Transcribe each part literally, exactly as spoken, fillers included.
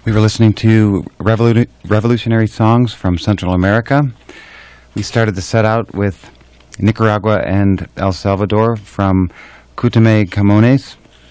We were listening to revolu- revolutionary songs from Central America. We started the set out with Nicaragua and El Salvador from Cutame Camones.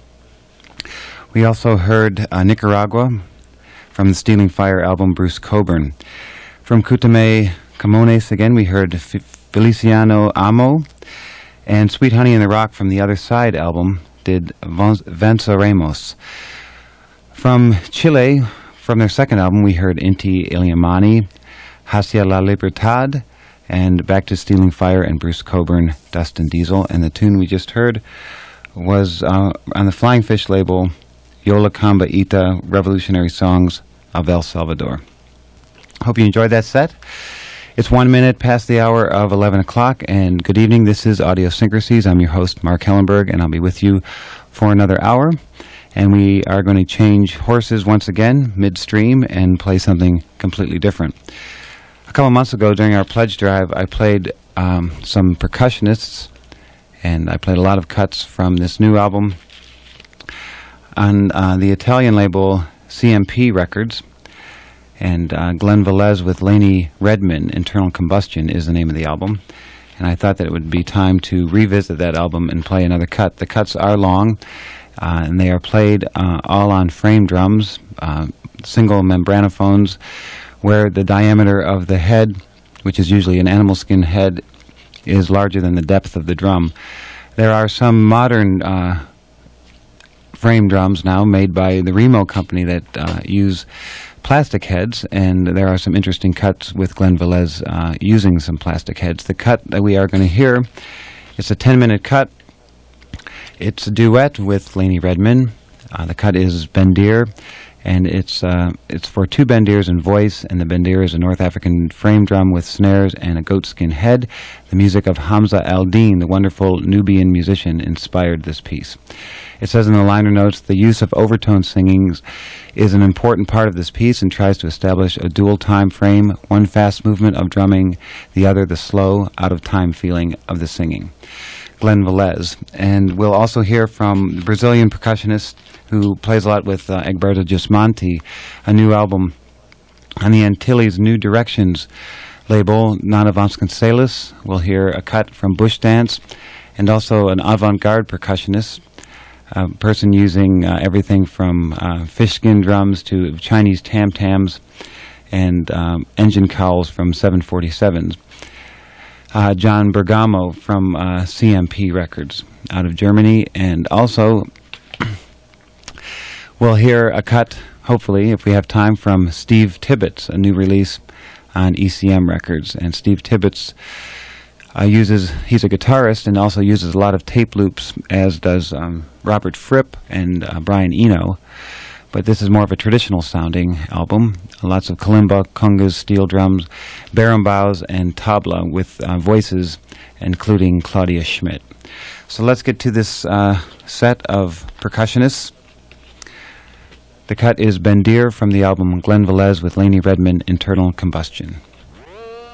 We also heard uh, Nicaragua from the Stealing Fire album, Bruce Cockburn. From Cutame Camones again, we heard F- Feliciano Amo, and Sweet Honey in the Rock from the Other Side album did Venceremos. From Chile, from their second album, we heard Inti Illimani, Hacia la Libertad, and back to Stealing Fire and Bruce Cockburn, Dust and Diesel. And the tune we just heard was uh, on the Flying Fish label, Yola Camba Ita, Revolutionary Songs of El Salvador. Hope you enjoyed that set. It's one minute past the hour of eleven o'clock, and good evening. This is Audiosyncrasies. I'm your host, Mark Hellenberg, and I'll be with you for another hour. And we are going to change horses once again, midstream, and play something completely different. A couple months ago, during our pledge drive, I played um, some percussionists, and I played a lot of cuts from this new album on uh, the Italian label C M P Records. And uh, Glenn Velez with Laney Redman, Internal Combustion, is the name of the album. And I thought that it would be time to revisit that album and play another cut. The cuts are long, uh, and they are played uh, all on frame drums, uh, single membranophones, where the diameter of the head, which is usually an animal skin head, is larger than the depth of the drum. There are some modern uh, frame drums now made by the Remo company that uh, use plastic heads, and there are some interesting cuts with Glenn Velez uh, using some plastic heads. The cut that we are going to hear, it's a ten-minute cut. It's a duet with Laney Redman. Uh, the cut is Bendir, and it's uh, it's for two bendirs and voice, and the bendir is a North African frame drum with snares and a goatskin head. The music of Hamza Al-Din, the wonderful Nubian musician, inspired this piece. It says in the liner notes, the use of overtone singing is an important part of this piece and tries to establish a dual time frame, one fast movement of drumming, the other the slow, out-of-time feeling of the singing. Glenn Velez. And we'll also hear from the Brazilian percussionist who plays a lot with uh, Egberto Gismonti, a new album on the Antilles New Directions label, Nana Vasconcelos. We'll hear a cut from Bush Dance, and also an avant-garde percussionist, a person using uh, everything from uh, fish skin drums to Chinese tam-tams and um, engine cowls from seven forty-sevens. Uh, John Bergamo from uh, C M P Records out of Germany. And also we'll hear a cut, hopefully, if we have time, from Steve Tibbetts, a new release on E C M Records. And Steve Tibbetts uh, uses, he's a guitarist and also uses a lot of tape loops, as does um, Robert Fripp and uh, Brian Eno. But this is more of a traditional sounding album. Lots of kalimba, congas, steel drums, berimbau, and tabla with uh, voices, including Claudia Schmidt. So let's get to this uh, set of percussionists. The cut is Bendir from the album Glenn Velez with Laney Redman, Internal Combustion.